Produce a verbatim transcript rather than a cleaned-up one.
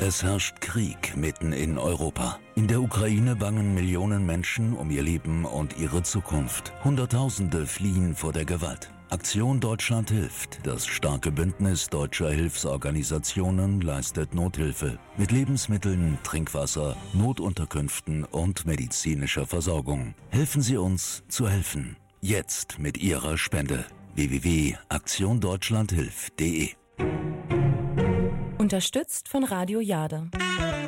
Es herrscht Krieg mitten in Europa. In der Ukraine bangen Millionen Menschen um ihr Leben und ihre Zukunft. Hunderttausende fliehen vor der Gewalt. Aktion Deutschland hilft. Das starke Bündnis deutscher Hilfsorganisationen leistet Nothilfe mit Lebensmitteln, Trinkwasser, Notunterkünften und medizinischer Versorgung. Helfen Sie uns zu helfen. Jetzt mit Ihrer Spende. w w w punkt aktion deutschland hilft punkt de Unterstützt von Radio Jade.